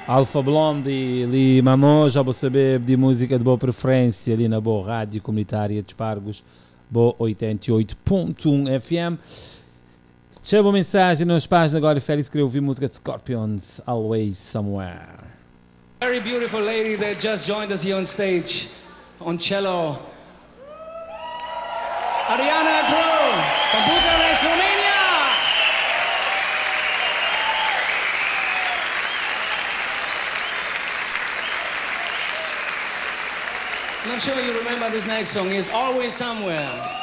Alfa Blondy, ali mamô, já vou saber de música de boa preferência ali na boa rádio comunitária de Espargos, boa 88.1 FM. Chega uma mensagem nas páginas agora, Félix queria ouvir música de Scorpions, Always Somewhere. Very beautiful lady that just joined us here on stage, on cello. Ariana Crow, from Bucharest, Romania. I'm sure you remember this next song is Always Somewhere.